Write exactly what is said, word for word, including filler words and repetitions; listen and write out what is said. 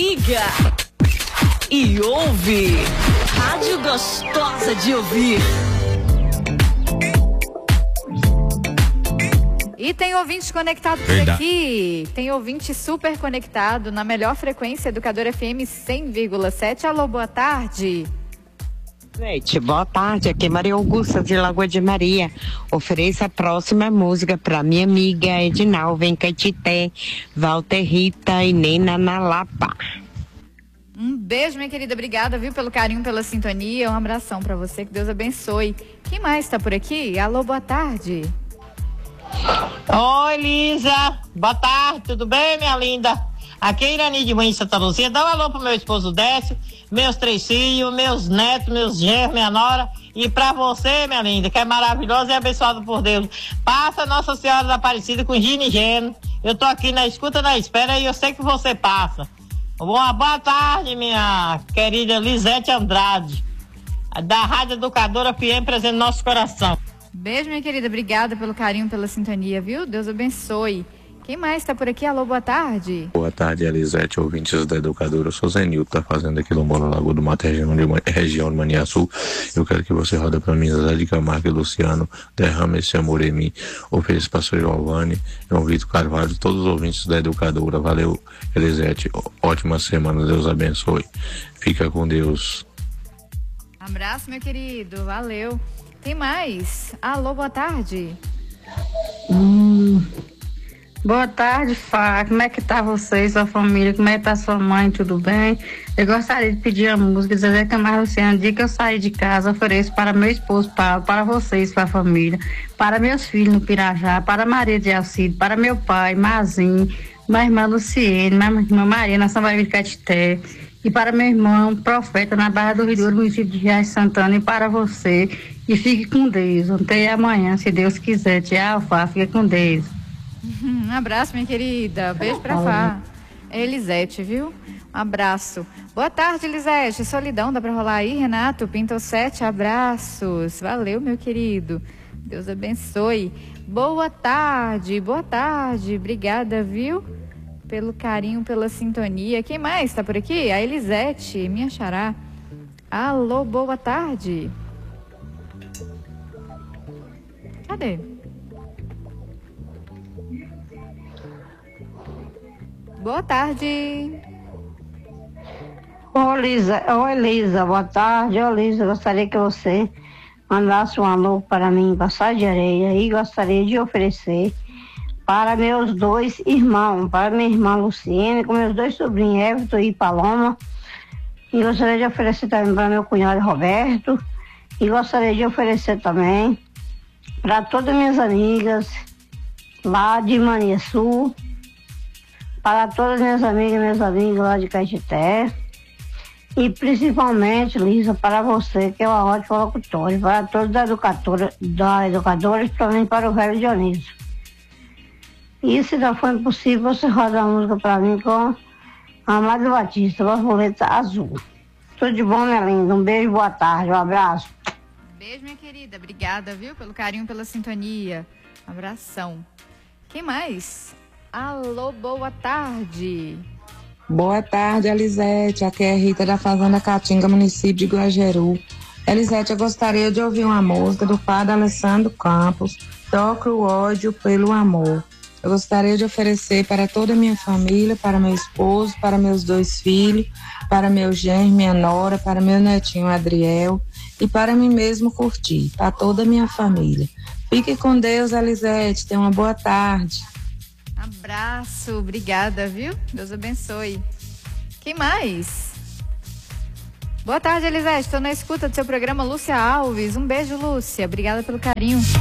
liga e ouve. Rádio gostosa de ouvir. E tem ouvinte conectado por Verdade. aqui. Tem ouvinte super conectado na melhor frequência, Educador F M cem vírgula sete. Alô, boa tarde. Gente, boa tarde, aqui é Maria Augusta de Lagoa de Maria. Ofereço a próxima música para minha amiga Edinalva em Caetité, Walter Rita e Nena na Lapa. Um beijo, minha querida, obrigada, viu, pelo carinho, pela sintonia. Um abração para você, que Deus abençoe. Quem mais está por aqui? Alô, boa tarde. Oi, Lisa. Boa tarde, tudo bem, minha linda? Aqui é Irani de Mãe Santa Luzia. Dá um alô pro meu esposo Décio, meus três filhos, meus netos, meus genros, minha nora. E pra você, minha linda, que é maravilhosa e abençoada por Deus. Passa Nossa Senhora da Aparecida com Gino e Geno. Eu tô aqui na escuta, na espera, e eu sei que você passa. Boa, boa tarde, minha querida Lisete Andrade, da Rádio Educadora F M, presente no nosso coração. Beijo, minha querida, obrigada pelo carinho, pela sintonia, viu? Deus abençoe. Quem mais está por aqui? Alô, boa tarde. Boa tarde, Elisete, ouvintes da Educadora. Eu sou Zenil, tá fazendo aqui no Moro Lagoa do Mato, região de, região de Maniaçu. Eu quero que você roda pra mim, Zé de Camargo e Luciano, derrama esse amor em mim. Ofereço pra Sr. Giovanni, João Vitor Carvalho, todos os ouvintes da Educadora. Valeu, Elisete. Ótima semana, Deus abençoe. Fica com Deus. Abraço, meu querido, valeu. Tem mais? Alô, boa tarde. Hum... Boa tarde, Fá. Como é que tá você e sua família? Como é que tá sua mãe? Tudo bem? Eu gostaria de pedir a música Zezé Camargo Luciano, dia que eu saí de casa, ofereço para meu esposo Paulo, para vocês, para a família, para meus filhos no Pirajá, para Maria de Alcido, para meu pai, Mazinho, minha irmã Luciene, minha irmã Maria, na São Maria de Caetité, e para meu irmão Profeta, na Barra do Rio Douro, município de Reais Santana, e para você. E fique com Deus. Até amanhã, se Deus quiser. Tchau, Fá. Fica com Deus. Um abraço, minha querida. Beijo pra Fá. É Elisete, viu? Um abraço. Boa tarde, Elisete. Solidão, dá pra rolar aí, Renato? Pinto sete, abraços. Valeu, meu querido. Deus abençoe. Boa tarde, boa tarde. Obrigada, viu? Pelo carinho, pela sintonia. Quem mais tá por aqui? A Elisete, minha xará. Alô, boa tarde. Cadê? Boa tarde. Ô, Lisa, ô, Elisa, boa tarde. Ô, Lisa, gostaria que você mandasse um alô para mim, Passar de Areia, e gostaria de oferecer para meus dois irmãos, para minha irmã Luciene, com meus dois sobrinhos, Everton e Paloma, e gostaria de oferecer também para meu cunhado Roberto, e gostaria de oferecer também para todas minhas amigas lá de Maniaçu, para todas minhas amigas e meus amigos lá de Caetité, e principalmente, Lisa, para você, que é uma ótima locutora, para todos da educadora, da educadora e também para o velho Dionísio. E se não for impossível, você roda a música para mim com Amado Batista, Borboleta Azul. Tudo de bom, minha linda? Um beijo, boa tarde, um abraço. Beijo, minha querida. Obrigada, viu? Pelo carinho, pela sintonia. Abração. Quem mais? Alô, boa tarde. Boa tarde, Elisete. Aqui é Rita da Fazenda Caatinga, município de Guajeru. Elisete, eu gostaria de ouvir uma música do padre Alessandro Campos, Toca o Ódio pelo Amor. Eu gostaria de oferecer para toda a minha família, para meu esposo, para meus dois filhos, para meu genro, minha nora, para meu netinho Adriel e para mim mesmo curtir, para toda a minha família. Fique com Deus, Elisete. Tenha uma boa tarde. Abraço, obrigada, viu? Deus abençoe. Quem mais? Boa tarde, Elisete. Estou na escuta do seu programa, Lúcia Alves. Um beijo, Lúcia. Obrigada pelo carinho.